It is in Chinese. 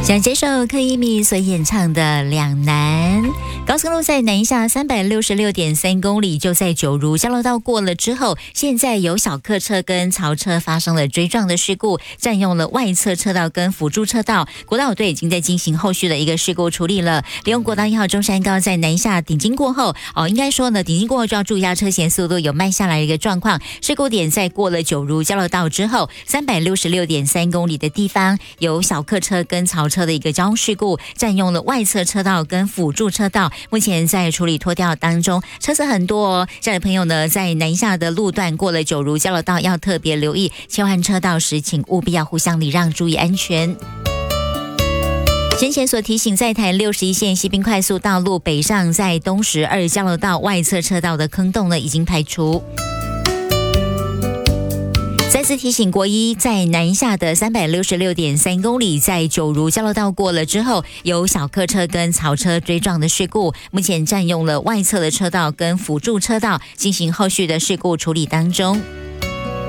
想接受柯以米所演唱的《两难》。高速公路在南下366.3公里，就在九如交流道过了之后，现在有小客车跟槽车发生了追撞的事故，占用了外侧车道跟辅助车道。国道5队已经在进行后续的一个事故处理了。利用国道1号中山高在南下顶经过后，应该说呢，顶经过后就要注意一下车前速度有慢下来的一个状况。事故点在过了九如交流道之后，366.3公里的地方有小客车跟槽车的一个交通事故，占用了外侧车道跟辅助车道，目前在处理拖吊当中，车子很多哦。这样的朋友呢，在南下的路段过了九如交流道要特别留意，切换车道时请务必要互相礼让，注意安全。先前所提醒，在台61线西滨快速道路北上，在东石2交流道外侧车道的坑洞呢，已经排除。再次提醒国一，在南下的366.3公里，在九如交流道过了之后，有小客车跟槽车追撞的事故，目前占用了外侧的车道跟辅助车道，进行后续的事故处理当中。